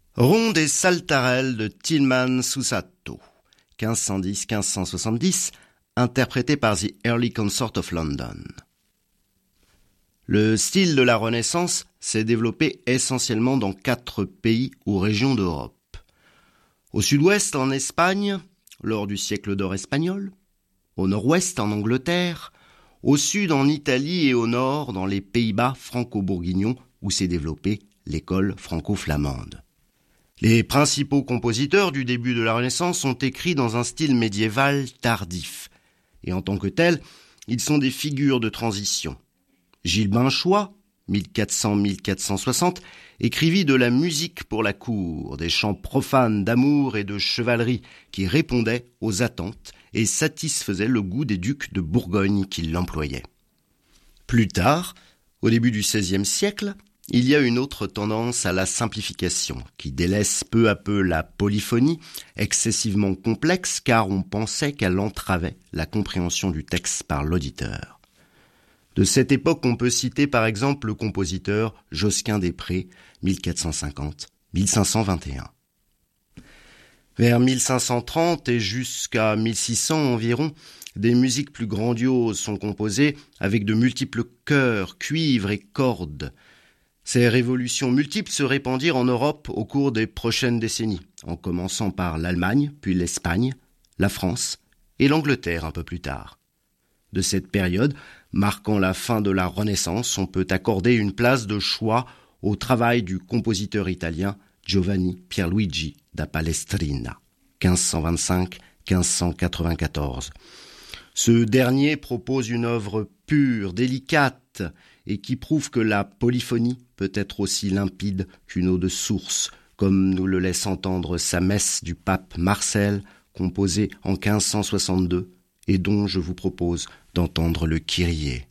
Ronde et Saltarelle de Tilman Susato, 1510-1570, interprété par The Early Consort of London. Le style de la Renaissance s'est développé essentiellement dans 4 pays ou régions d'Europe. Au sud-ouest en Espagne, lors du siècle d'or espagnol, au nord-ouest en Angleterre, au sud en Italie et au nord dans les Pays-Bas franco-bourguignons où s'est développée l'école franco-flamande. Les principaux compositeurs du début de la Renaissance ont écrit dans un style médiéval tardif, et en tant que tels, ils sont des figures de transition. Gilles Binchois, 1400-1460, écrivit de la musique pour la cour, des chants profanes d'amour et de chevalerie qui répondaient aux attentes et satisfaisaient le goût des ducs de Bourgogne qui l'employaient. Plus tard, au début du XVIe siècle, il y a une autre tendance à la simplification qui délaisse peu à peu la polyphonie, excessivement complexe car on pensait qu'elle entravait la compréhension du texte par l'auditeur. De cette époque, on peut citer par exemple le compositeur Josquin-des-Prés, 1450-1521. Vers 1530 et jusqu'à 1600 environ, des musiques plus grandioses sont composées avec de multiples chœurs, cuivres et cordes. Ces révolutions multiples se répandirent en Europe au cours des prochaines décennies, en commençant par l'Allemagne, puis l'Espagne, la France et l'Angleterre un peu plus tard. De cette période, marquant la fin de la Renaissance, on peut accorder une place de choix au travail du compositeur italien Giovanni Pierluigi da Palestrina, 1525-1594. Ce dernier propose une œuvre pure, délicate, et qui prouve que la polyphonie peut être aussi limpide qu'une eau de source, comme nous le laisse entendre sa messe du pape Marcel, composée en 1562, et dont je vous propose d'entendre le Kyrie.